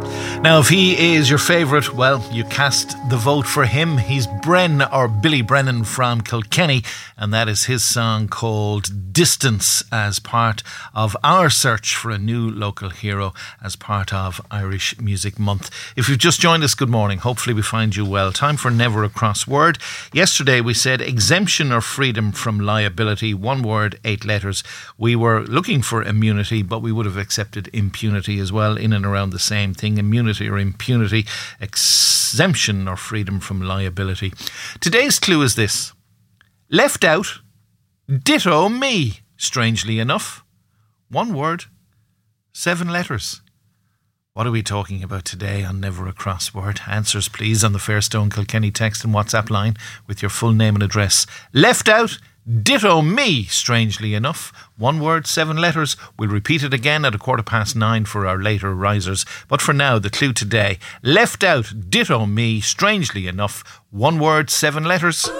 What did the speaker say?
Now, if he is your favourite, well, you cast the vote for him. He's Bren, or Billy Brennan from Kilkenny, and that is his song called Distance, as part of our search for a new local hero as part of Irish Music Month. If you've just joined us, good morning. Hopefully we find you well. Time for Never a Cross Word. Yesterday we said exemption or freedom from liability. One word, 8 letters. We were looking for immunity, but we would have accepted impunity as well, in and around the same thing. Immunity or impunity, exemption or freedom from liability. Today's clue is this: left out, ditto me, strangely enough. One word, 7 letters. What are we talking about today on Never a Crossword? Answers please on the Fairstone Kilkenny text and WhatsApp line with your full name and address. Left out, ditto me, strangely enough. One word, 7 letters. We'll repeat it again at 9:15 for our later risers. But for now, the clue today: left out, ditto me, strangely enough. One word, 7 letters.